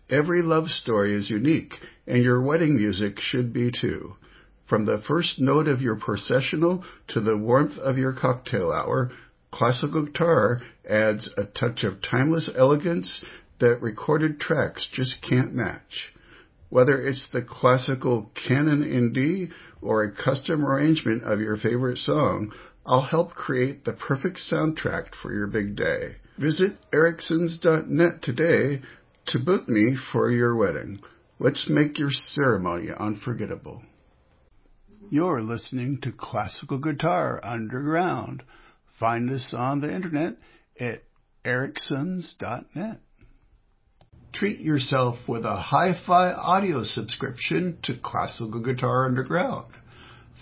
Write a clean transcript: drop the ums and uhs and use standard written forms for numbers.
Every love story is unique, and your wedding music should be too. From the first note of your processional to the warmth of your cocktail hour, classical guitar adds a touch of timeless elegance that recorded tracks just can't match. Whether it's the classical canon in D or a custom arrangement of your favorite song, I'll help create the perfect soundtrack for your big day. Visit Ericksons.net today to book me for your wedding. Let's make your ceremony unforgettable. You're listening to Classical Guitar Underground. Find us on the internet at Ericksons.net. Treat yourself with a hi-fi audio subscription to Classical Guitar Underground.